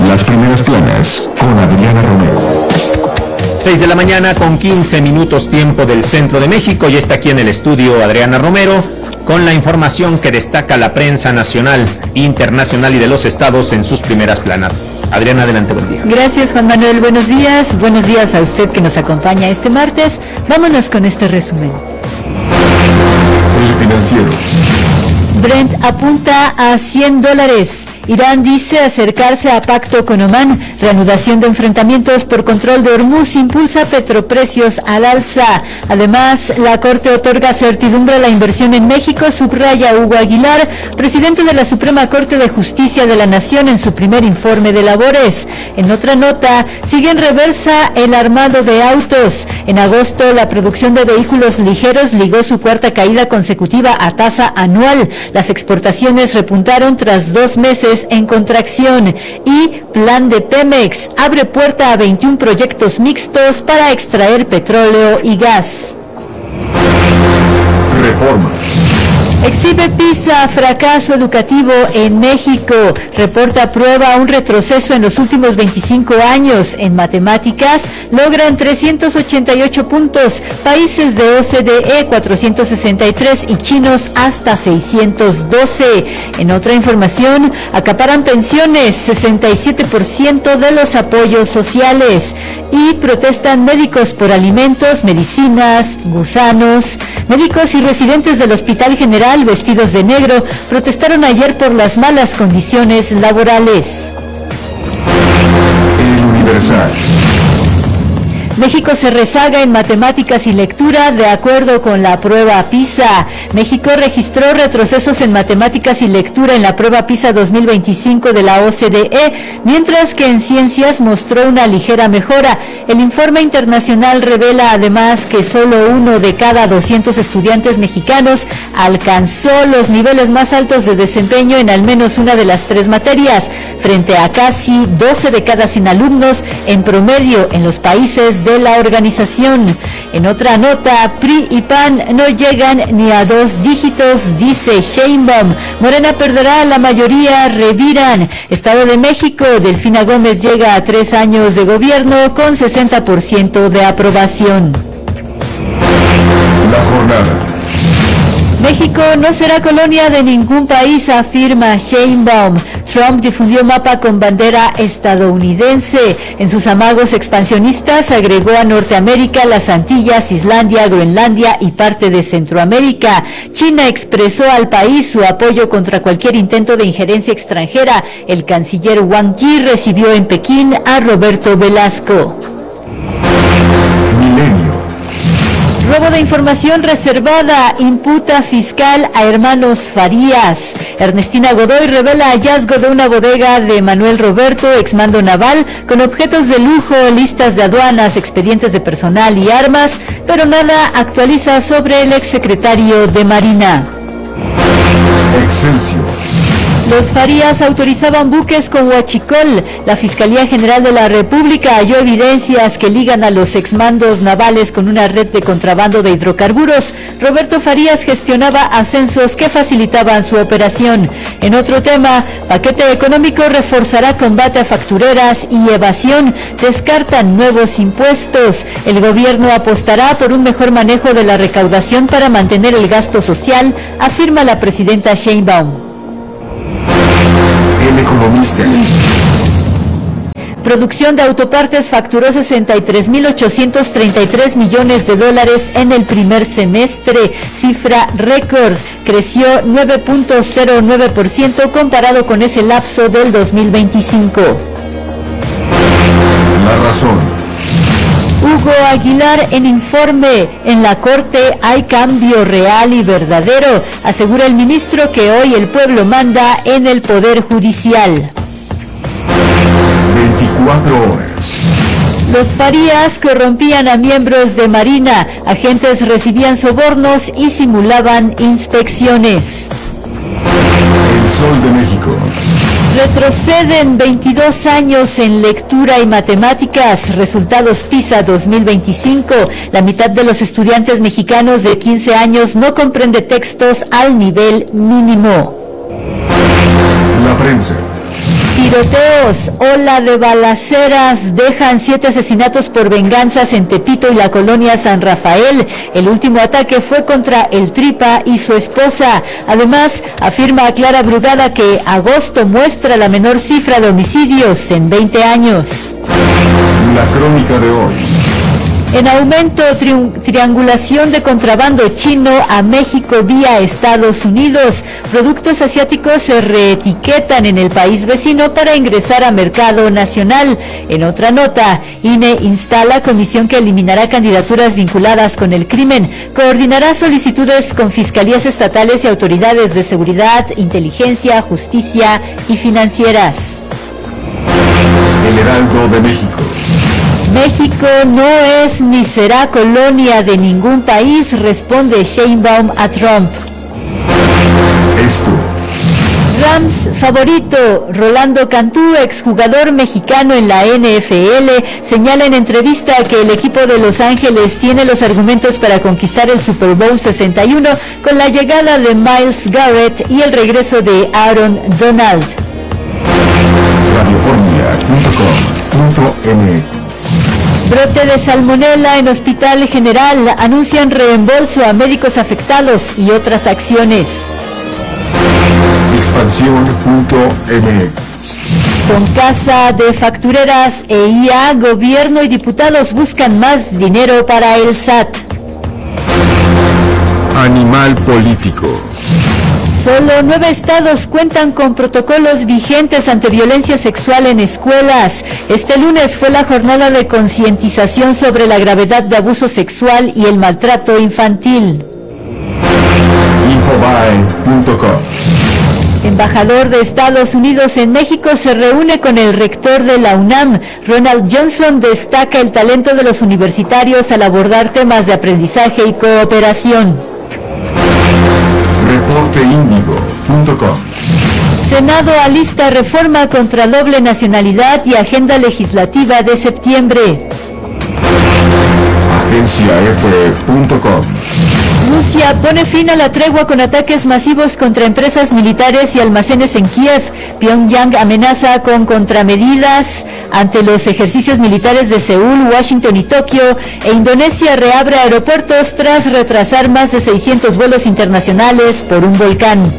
Las primeras planas con Adriana Romero. 6 de la mañana con 15 minutos tiempo del centro de México. Ya está aquí en el estudio Adriana Romero con la información que destaca la prensa nacional, internacional y de los estados en sus primeras planas. Adriana, adelante, buen día. Gracias, Juan Manuel. Buenos días. Buenos días a usted que nos acompaña este martes. Vámonos con este resumen. El Financiero. Brent apunta a $100. Irán dice acercarse a pacto con Omán. Reanudación de enfrentamientos por control de Hormuz impulsa petroprecios al alza. Además, la Corte otorga certidumbre a la inversión en México, subraya Hugo Aguilar, presidente de la Suprema Corte de Justicia de la Nación, en su primer informe de labores. En otra nota, sigue en reversa el armado de autos. En agosto, la producción de vehículos ligeros ligó su cuarta caída consecutiva a tasa anual. Las exportaciones repuntaron tras 2 meses en contracción. Y plan de Pemex abre puerta a 21 proyectos mixtos para extraer petróleo y gas. Reforma. Exhibe PISA fracaso educativo en México. Reporta prueba un retroceso en los últimos 25 años. En matemáticas logran 388 puntos. Países de OCDE 463 y chinos hasta 612. En otra información, acaparan pensiones 67% de los apoyos sociales. Y protestan médicos por alimentos, medicinas, gusanos. Médicos y residentes del Hospital General vestidos de negro protestaron ayer por las malas condiciones laborales. El Universal. México se rezaga en matemáticas y lectura de acuerdo con la prueba PISA. México registró retrocesos en matemáticas y lectura en la prueba PISA 2025 de la OCDE, mientras que en ciencias mostró una ligera mejora. El informe internacional revela además que solo 1 de cada 200 estudiantes mexicanos alcanzó los niveles más altos de desempeño en al menos una de las 3 materias, frente a casi 12 de cada 100 alumnos en promedio en los países de la organización. En otra nota, PRI y PAN no llegan ni a 2 dígitos, dice Sheinbaum. Morena perderá la mayoría, reviran. Estado de México, Delfina Gómez llega a 3 años de gobierno con 60% de aprobación. La jornada. México no será colonia de ningún país, afirma Sheinbaum. Trump difundió mapa con bandera estadounidense. En sus amagos expansionistas agregó a Norteamérica, las Antillas, Islandia, Groenlandia y parte de Centroamérica. China expresó al país su apoyo contra cualquier intento de injerencia extranjera. El canciller Wang Yi recibió en Pekín a Roberto Velasco. Milenio. Robo de información reservada, imputa fiscal a hermanos Farías. Ernestina Godoy revela hallazgo de una bodega de Manuel Roberto, exmando naval, con objetos de lujo, listas de aduanas, expedientes de personal y armas, pero nada actualiza sobre el exsecretario de Marina. Excelsior. Los Farías autorizaban buques con huachicol. La Fiscalía General de la República halló evidencias que ligan a los exmandos navales con una red de contrabando de hidrocarburos. Roberto Farías gestionaba ascensos que facilitaban su operación. En otro tema, paquete económico reforzará combate a factureras y evasión. Descartan nuevos impuestos. El gobierno apostará por un mejor manejo de la recaudación para mantener el gasto social, afirma la presidenta Sheinbaum. El Economista. Producción de autopartes facturó $63.833 millones en el primer semestre, cifra récord. Creció 9.09% comparado con ese lapso del 2025. La Razón. Hugo Aguilar en informe. En la Corte hay cambio real y verdadero, asegura el ministro que hoy el pueblo manda en el Poder Judicial. 24 horas. Los Farías corrompían a miembros de Marina, agentes recibían sobornos y simulaban inspecciones. El Sol de México. Retroceden 22 años en lectura y matemáticas. Resultados PISA 2025. La mitad de los estudiantes mexicanos de 15 años no comprende textos al nivel mínimo. La prensa. Tiroteos, ola de balaceras dejan 7 asesinatos por venganzas en Tepito y la colonia San Rafael. El último ataque fue contra el Tripa y su esposa. Además, afirma Clara Brugada que agosto muestra la menor cifra de homicidios en 20 años. La crónica de hoy. En aumento, triangulación de contrabando chino a México vía Estados Unidos. Productos asiáticos se reetiquetan en el país vecino para ingresar a mercado nacional. En otra nota, INE instala comisión que eliminará candidaturas vinculadas con el crimen. Coordinará solicitudes con fiscalías estatales y autoridades de seguridad, inteligencia, justicia y financieras. El Heraldo de México. México no es ni será colonia de ningún país, responde Sheinbaum a Trump. Esto. Rams favorito. Rolando Cantú, exjugador mexicano en la NFL, señala en entrevista que el equipo de Los Ángeles tiene los argumentos para conquistar el Super Bowl 61 con la llegada de Myles Garrett y el regreso de Aaron Donald. Radiofornia.com.mx. Brote de salmonela en Hospital General, anuncian reembolso a médicos afectados y otras acciones. Expansión.mx. Con casa de factureras e IA, gobierno y diputados buscan más dinero para el SAT. Animal político. Solo 9 estados cuentan con protocolos vigentes ante violencia sexual en escuelas. Este lunes fue la jornada de concientización sobre la gravedad de abuso sexual y el maltrato infantil. Infobae.com. Embajador de Estados Unidos en México se reúne con el rector de la UNAM. Ronald Johnson destaca el talento de los universitarios al abordar temas de aprendizaje y cooperación. Reporteindigo.com. Senado alista reforma contra doble nacionalidad y agenda legislativa de septiembre. AgenciaF.com. Rusia pone fin a la tregua con ataques masivos contra empresas militares y almacenes en Kiev. Pyongyang amenaza con contramedidas ante los ejercicios militares de Seúl, Washington y Tokio, e Indonesia reabre aeropuertos tras retrasar más de 600 vuelos internacionales por un volcán.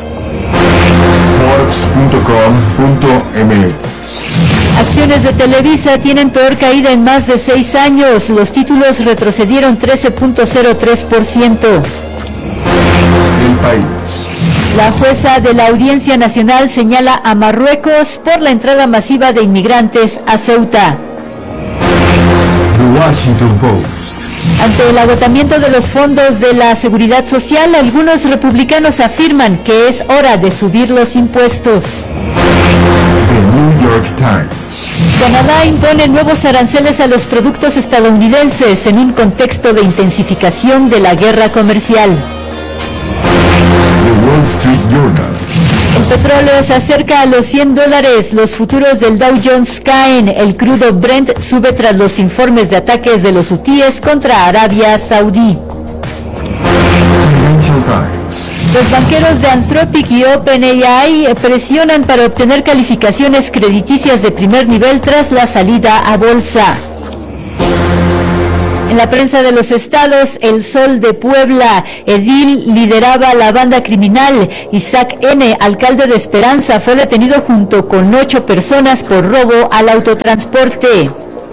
Forbes.com.mx. Acciones de Televisa tienen peor caída en más de 6 años. Los títulos retrocedieron 13.03%. El País. La jueza de la Audiencia Nacional señala a Marruecos por la entrada masiva de inmigrantes a Ceuta. The Washington Post. Ante el agotamiento de los fondos de la seguridad social, algunos republicanos afirman que es hora de subir los impuestos. The New York Times. Canadá impone nuevos aranceles a los productos estadounidenses en un contexto de intensificación de la guerra comercial. The Wall Street Journal. El petróleo se acerca a los $100, los futuros del Dow Jones caen, el crudo Brent sube tras los informes de ataques de los hutíes contra Arabia Saudí. Financial Times. Los banqueros de Anthropic y OpenAI presionan para obtener calificaciones crediticias de primer nivel tras la salida a bolsa. En la prensa de los estados, El Sol de Puebla, edil lideraba la banda criminal. Isaac N., alcalde de Esperanza, fue detenido junto con 8 personas por robo al autotransporte.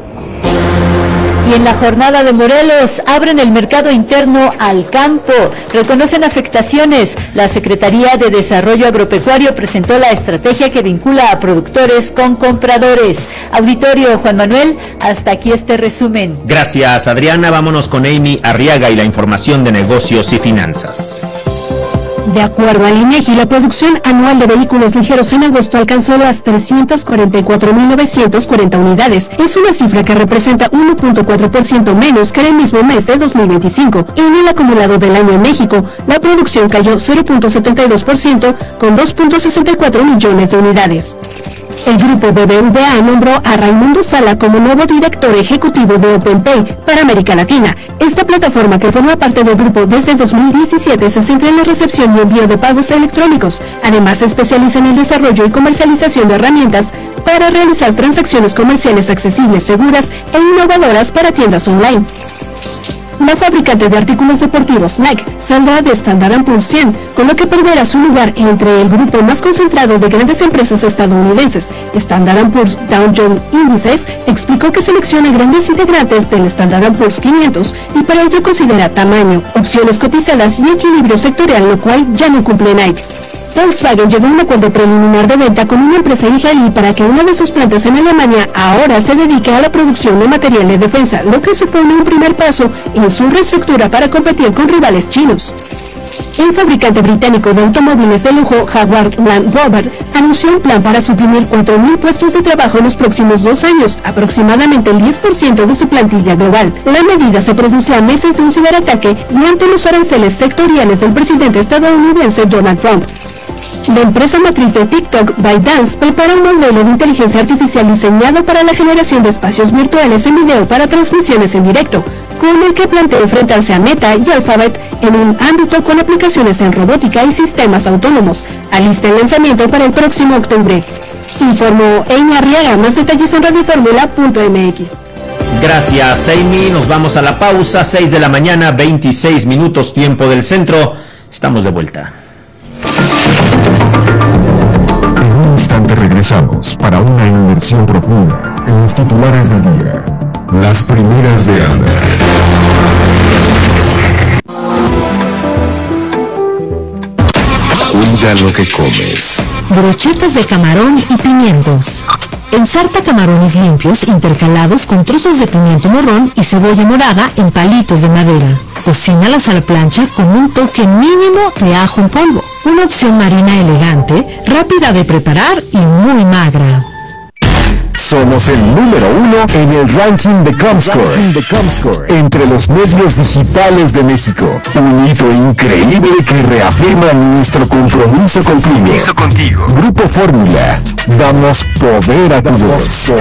Y en la jornada de Morelos, abren el mercado interno al campo, reconocen afectaciones. La Secretaría de Desarrollo Agropecuario presentó la estrategia que vincula a productores con compradores. Auditorio, Juan Manuel, hasta aquí este resumen. Gracias, Adriana. Vámonos con Amy Arriaga y la información de negocios y finanzas. De acuerdo al INEGI, la producción anual de vehículos ligeros en agosto alcanzó las 344.940 unidades. Es una cifra que representa 1.4% menos que en el mismo mes de 2025. En el acumulado del año en México, la producción cayó 0.72% con 2.64 millones de unidades. El grupo BBVA nombró a Raimundo Sala como nuevo director ejecutivo de OpenPay para América Latina. Esta plataforma, que forma parte del grupo desde 2017, se centra en la recepción y envío de pagos electrónicos. Además, se especializa en el desarrollo y comercialización de herramientas para realizar transacciones comerciales accesibles, seguras e innovadoras para tiendas online. La fabricante de artículos deportivos Nike saldrá de Standard & Poor's 100, con lo que perderá su lugar entre el grupo más concentrado de grandes empresas estadounidenses. Standard & Poor's Dow Jones Indices explicó que selecciona grandes integrantes del Standard & Poor's 500 y para ello considera tamaño, opciones cotizadas y equilibrio sectorial, lo cual ya no cumple Nike. Volkswagen llegó a un acuerdo preliminar de venta con una empresa israelí para que una de sus plantas en Alemania ahora se dedique a la producción de material de defensa, lo que supone un primer paso en su reestructura para competir con rivales chinos. El fabricante británico de automóviles de lujo Jaguar Land Rover anunció un plan para suprimir 4.000 puestos de trabajo en los próximos 2 años, aproximadamente el 10% de su plantilla global. La medida se produce a meses de un ciberataque y ante los aranceles sectoriales del presidente estadounidense Donald Trump. La empresa matriz de TikTok, ByteDance, prepara un modelo de inteligencia artificial diseñado para la generación de espacios virtuales en video para transmisiones en directo, con el que plantea enfrentarse a Meta y Alphabet en un ámbito con aplicaciones en robótica y sistemas autónomos. Alista el lanzamiento para el próximo octubre. Informó Amy Arriaga. Más detalles en radioformula.mx. Gracias, Amy. Nos vamos a la pausa. 6 de la mañana, 26 minutos, tiempo del centro. Estamos de vuelta. En un instante regresamos para una inmersión profunda en los titulares del día. Las primeras de Ana. Cuida lo que comes. Brochetas de camarón y pimientos. Ensarta camarones limpios intercalados con trozos de pimiento morrón y cebolla morada en palitos de madera. Cocínalas a la plancha con un toque mínimo de ajo en polvo. Una opción marina elegante, rápida de preparar y muy magra. Somos el número 1 en el ranking de Comscore, entre los medios digitales de México. Un hito increíble que reafirma nuestro compromiso contigo. Grupo Fórmula, damos poder a tu voz.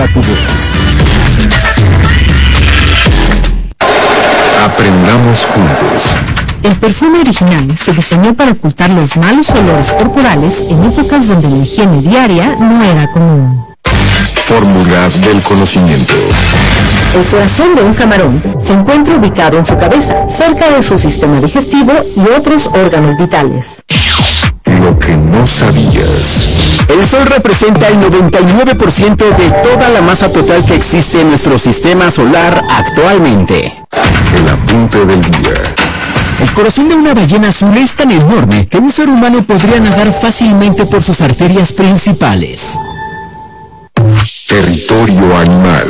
Aprendamos juntos. El perfume original se diseñó para ocultar los malos olores corporales en épocas donde la higiene diaria no era común. Fórmula del conocimiento. El corazón de un camarón se encuentra ubicado en su cabeza, cerca de su sistema digestivo y otros órganos vitales. Lo que no sabías. El Sol representa el 99% de toda la masa total que existe en nuestro sistema solar actualmente. El apunte del día. El corazón de una ballena azul es tan enorme que un ser humano podría nadar fácilmente por sus arterias principales. Territorio animal.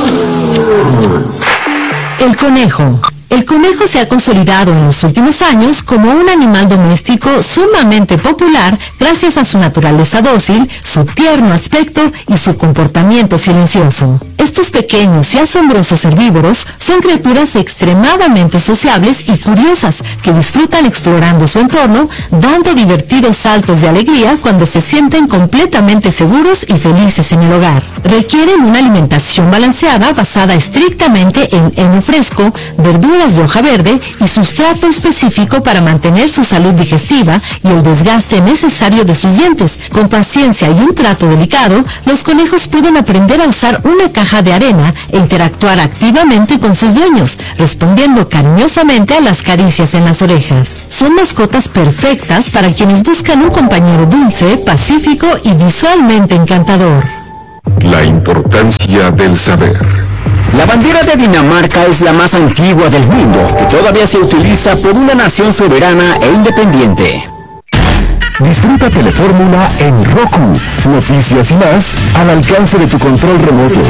El conejo. El conejo se ha consolidado en los últimos años como un animal doméstico sumamente popular gracias a su naturaleza dócil, su tierno aspecto y su comportamiento silencioso. Estos pequeños y asombrosos herbívoros son criaturas extremadamente sociables y curiosas que disfrutan explorando su entorno, dando divertidos saltos de alegría cuando se sienten completamente seguros y felices en el hogar. Requieren una alimentación balanceada basada estrictamente en heno fresco, verduras de hoja verde y sustrato específico para mantener su salud digestiva y el desgaste necesario de sus dientes. Con paciencia y un trato delicado, los conejos pueden aprender a usar una caja de arena e interactuar activamente con sus dueños, respondiendo cariñosamente a las caricias en las orejas. Son mascotas perfectas para quienes buscan un compañero dulce, pacífico y visualmente encantador. La importancia del saber. La bandera de Dinamarca es la más antigua del mundo, que todavía se utiliza por una nación soberana e independiente. Disfruta Telefórmula en Roku. Noticias y más al alcance de tu control remoto.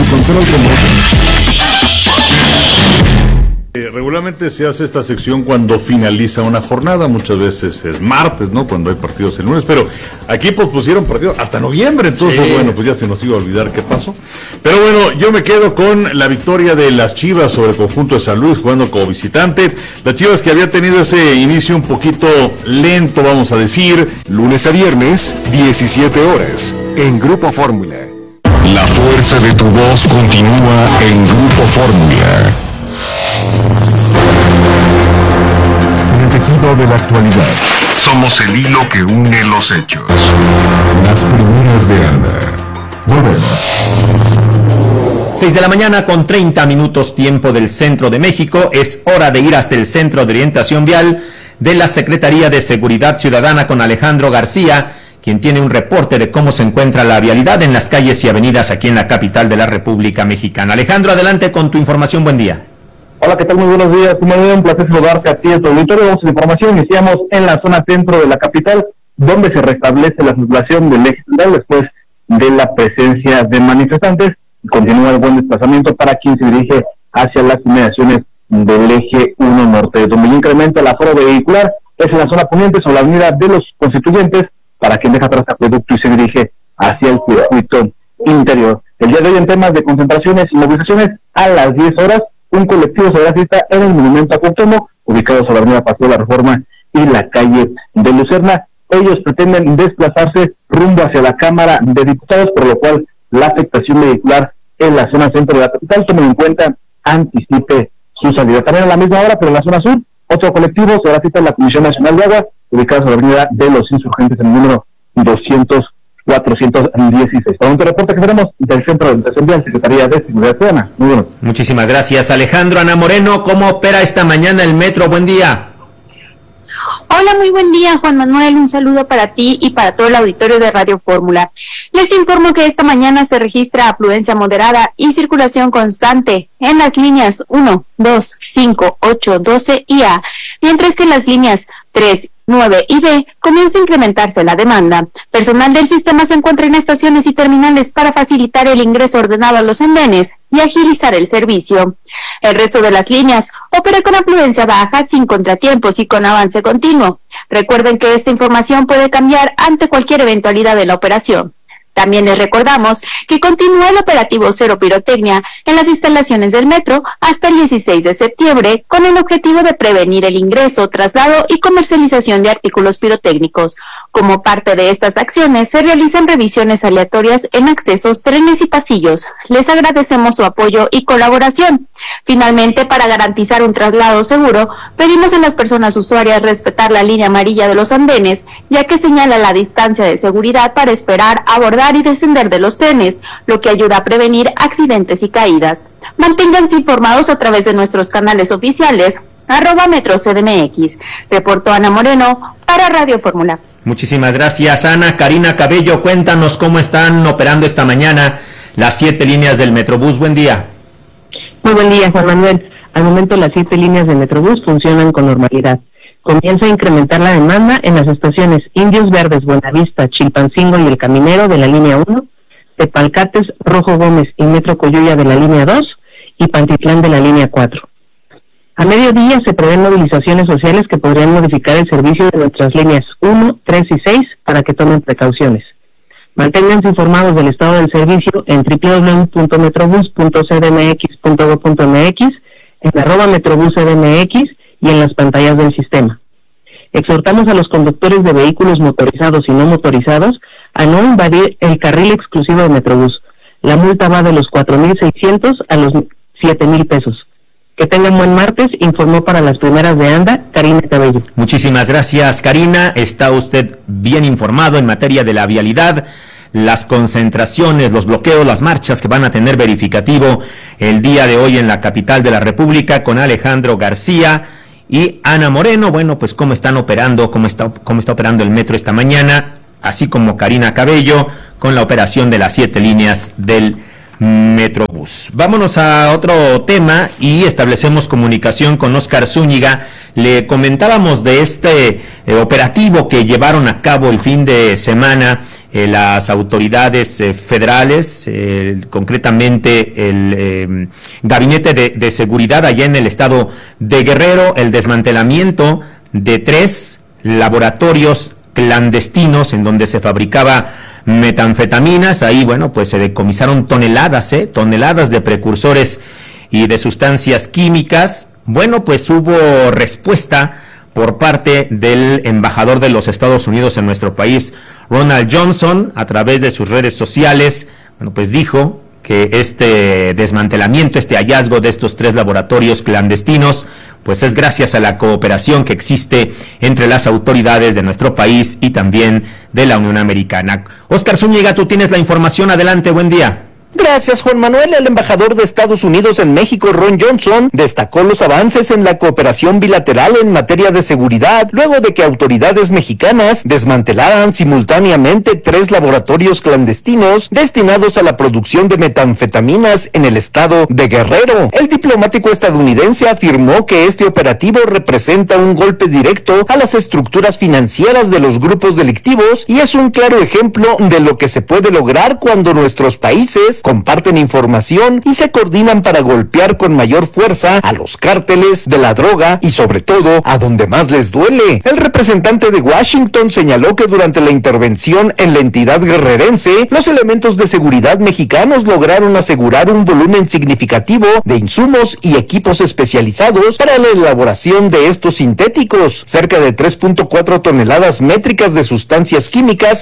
Regularmente se hace esta sección cuando finaliza una jornada, muchas veces es martes, ¿no? Cuando hay partidos el lunes, pero aquí pospusieron partidos hasta noviembre, entonces bueno, pues ya se nos iba a olvidar qué pasó. Pero bueno, yo me quedo con la victoria de las Chivas sobre el conjunto de San Luis jugando como visitante. Las Chivas que había tenido ese inicio un poquito lento, vamos a decir. Lunes a viernes, 17 horas. en Grupo Fórmula. La fuerza de tu voz continúa en Grupo Fórmula. En el tejido de la actualidad. Somos el hilo que une los hechos. Las primeras de Anda. Volvemos. 6 de la mañana con 30 minutos tiempo del centro de México. Es hora de ir hasta el Centro de Orientación Vial de la Secretaría de Seguridad Ciudadana con Alejandro García, quien tiene un reporte de cómo se encuentra la vialidad en las calles y avenidas aquí en la capital de la República Mexicana. Alejandro, adelante con tu información. Buen día. Hola, ¿qué tal? Muy buenos días. Un placer saludarte a ti en tu auditorio. Vamos a la información. Iniciamos en la zona centro de la capital, donde se restablece la circulación del eje central después de la presencia de manifestantes. Continúa el buen desplazamiento para quien se dirige hacia las inmediaciones del eje 1 norte, donde incrementa el aforo vehicular. Es en la zona poniente, sobre la avenida de los Constituyentes, para quien deja atrás Acueducto y se dirige hacia el circuito interior. El día de hoy, en temas de concentraciones y movilizaciones, a las 10 horas, un colectivo se dará cita en el Monumento a Cuauhtémoc, ubicado sobre la avenida Paseo de la Reforma y la calle de Lucerna. Ellos pretenden desplazarse rumbo hacia la Cámara de Diputados, por lo cual la afectación vehicular en la zona centro de la capital, tomen en cuenta, anticipe su salida. También a la misma hora, pero en la zona sur, otro colectivo se dará cita en la Comisión Nacional de Agua, ubicada sobre la avenida de los Insurgentes, en el número 416. Para un reporte que tenemos del Centro de Orientación Vial, Secretaría de Seguridad Ciudadana. Muy bueno. Muchísimas gracias, Alejandro. Ana Moreno, ¿cómo opera esta mañana el metro? Buen día. Hola, muy buen día, Juan Manuel. Un saludo para ti y para todo el auditorio de Radio Fórmula. Les informo que esta mañana se registra afluencia moderada y circulación constante en las líneas 1, 2, 5, 8, 12 y A, mientras que en las líneas 3, 9 y B comienza a incrementarse la demanda. Personal del sistema se encuentra en estaciones y terminales para facilitar el ingreso ordenado a los andenes y agilizar el servicio. El resto de las líneas opera con afluencia baja, sin contratiempos y con avance continuo. Recuerden que esta información puede cambiar ante cualquier eventualidad de la operación. También les recordamos que continúa el operativo Cero Pirotecnia en las instalaciones del metro hasta el 16 de septiembre con el objetivo de prevenir el ingreso, traslado y comercialización de artículos pirotécnicos. Como parte de estas acciones se realizan revisiones aleatorias en accesos, trenes y pasillos. Les agradecemos su apoyo y colaboración. Finalmente, para garantizar un traslado seguro, pedimos a las personas usuarias respetar la línea amarilla de los andenes, ya que señala la distancia de seguridad para esperar, abordar y descender de los trenes, lo que ayuda a prevenir accidentes y caídas. Manténganse informados a través de nuestros canales oficiales, @MetroCDMX. Reportó Ana Moreno para Radio Fórmula. Muchísimas gracias, Ana. Karina Cabello, cuéntanos cómo están operando esta mañana las 7 líneas del Metrobús. Buen día. Muy buen día, Juan Manuel. Al momento las 7 líneas de Metrobús funcionan con normalidad. Comienza a incrementar la demanda en las estaciones Indios Verdes, Buenavista, Chilpancingo y El Caminero de la línea 1, Tepalcates, Rojo Gómez y Metro Coyuya de la línea 2 y Pantitlán de la línea 4. A mediodía se prevén movilizaciones sociales que podrían modificar el servicio de nuestras líneas 1, 3 y 6 para que tomen precauciones. Manténganse informados del estado del servicio en www.metrobus.cdmx.gov.mx, en @MetrobúsCDMX y en las pantallas del sistema. Exhortamos a los conductores de vehículos motorizados y no motorizados a no invadir el carril exclusivo de Metrobús. La multa va de los 4,600 a los 7,000 pesos. Que tengan buen martes, informó para las primeras de Anda, Karina Cabello. Muchísimas gracias, Karina. Está usted bien informado en materia de la vialidad, las concentraciones, los bloqueos, las marchas que van a tener verificativo el día de hoy en la capital de la República con Alejandro García y Ana Moreno. Bueno, pues cómo están operando, cómo está operando el metro esta mañana, así como Karina Cabello con la operación de las 7 líneas del Metrobús. Vámonos a otro tema y establecemos comunicación con Óscar Zúñiga. Le comentábamos de este operativo que llevaron a cabo el fin de semana las autoridades federales, concretamente el Gabinete de Seguridad allá en el estado de Guerrero, el desmantelamiento de 3 laboratorios clandestinos en donde se fabricaba metanfetaminas. Ahí, bueno, pues se decomisaron toneladas de precursores y de sustancias químicas. Bueno, pues hubo respuesta por parte del embajador de los Estados Unidos en nuestro país, Ronald Johnson, a través de sus redes sociales, bueno, pues dijo que este desmantelamiento, este hallazgo de estos 3 laboratorios clandestinos, pues es gracias a la cooperación que existe entre las autoridades de nuestro país y también de la Unión Americana. Oscar Zúñiga, tú tienes la información. Adelante, buen día. Gracias, Juan Manuel. El embajador de Estados Unidos en México, Ron Johnson, destacó los avances en la cooperación bilateral en materia de seguridad, luego de que autoridades mexicanas desmantelaran simultáneamente 3 laboratorios clandestinos destinados a la producción de metanfetaminas en el estado de Guerrero. El diplomático estadounidense afirmó que este operativo representa un golpe directo a las estructuras financieras de los grupos delictivos y es un claro ejemplo de lo que se puede lograr cuando nuestros países comparten información y se coordinan para golpear con mayor fuerza a los cárteles de la droga y sobre todo a donde más les duele. El representante de Washington señaló que durante la intervención en la entidad guerrerense, los elementos de seguridad mexicanos lograron asegurar un volumen significativo de insumos y equipos especializados para la elaboración de estos sintéticos, cerca de 3.4 toneladas métricas de sustancias químicas,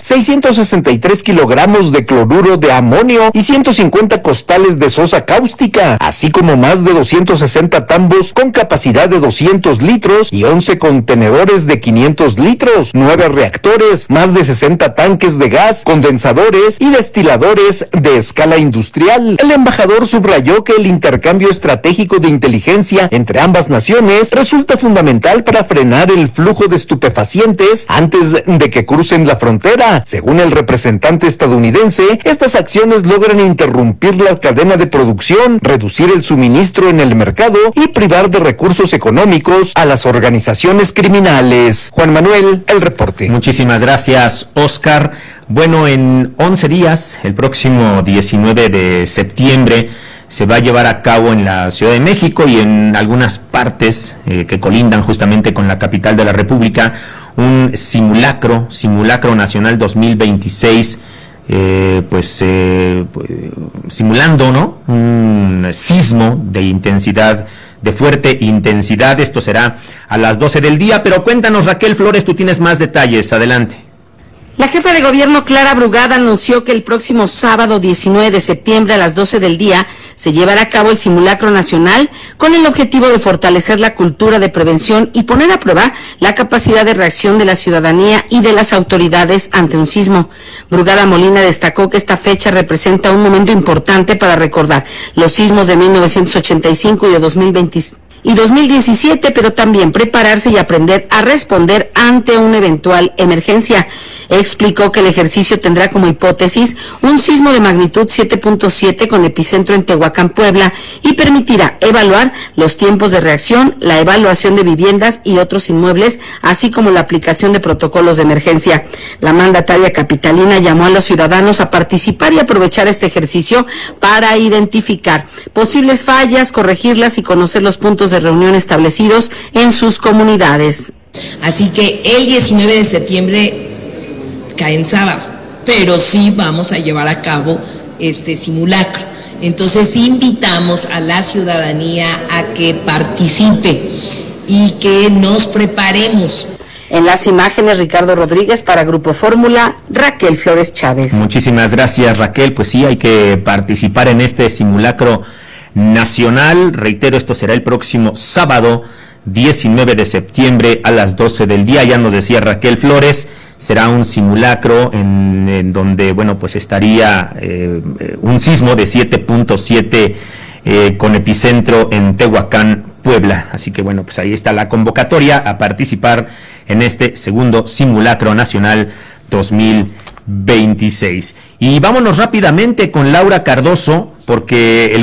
663 kilogramos de cloruro de amonio y 150 costales de sosa cáustica, así como más de 260 tambos con capacidad de 200 litros y 11 contenedores de 500 litros, 9 reactores, más de 60 tanques de gas, condensadores y destiladores de escala industrial. El embajador subrayó que el intercambio estratégico de inteligencia entre ambas naciones resulta fundamental para frenar el flujo de estupefacientes antes de que crucen la frontera. Según el representante estadounidense, estas acciones logran interrumpir la cadena de producción, reducir el suministro en el mercado y privar de recursos económicos a las organizaciones criminales. Juan Manuel, el reporte. Muchísimas gracias, Oscar. Bueno, en 11 días, el próximo 19 de septiembre, se va a llevar a cabo en la Ciudad de México y en algunas partes que colindan justamente con la capital de la República, un simulacro nacional 2026, simulando, ¿no?, un sismo de fuerte intensidad. Esto será a las 12 del día, pero cuéntanos, Raquel Flores, tú tienes más detalles. Adelante. La jefa de gobierno, Clara Brugada, anunció que el próximo sábado 19 de septiembre a las 12 del día se llevará a cabo el simulacro nacional con el objetivo de fortalecer la cultura de prevención y poner a prueba la capacidad de reacción de la ciudadanía y de las autoridades ante un sismo. Brugada Molina destacó que esta fecha representa un momento importante para recordar los sismos de 1985 y de 2017, pero también prepararse y aprender a responder ante una eventual emergencia. Explicó que el ejercicio tendrá como hipótesis un sismo de magnitud 7.7 con epicentro en Tehuacán, Puebla, y permitirá evaluar los tiempos de reacción, la evaluación de viviendas y otros inmuebles, así como la aplicación de protocolos de emergencia. La mandataria capitalina llamó a los ciudadanos a participar y aprovechar este ejercicio para identificar posibles fallas, corregirlas y conocer los puntos de reunión establecidos en sus comunidades. Así que el 19 de septiembre cae en sábado, pero sí vamos a llevar a cabo este simulacro. Entonces invitamos a la ciudadanía a que participe y que nos preparemos. En las imágenes, Ricardo Rodríguez para Grupo Fórmula, Raquel Flores Chávez. Muchísimas gracias, Raquel. Pues sí, hay que participar en este simulacro nacional. Reitero, esto será el próximo sábado 19 de septiembre a las 12 del día. Ya nos decía Raquel Flores, será un simulacro en donde, bueno, pues estaría un sismo de 7.7 con epicentro en Tehuacán, Puebla. Así que, bueno, pues ahí está la convocatoria a participar en este segundo simulacro nacional 2026. Y vámonos rápidamente con Laura Cardoso, porque el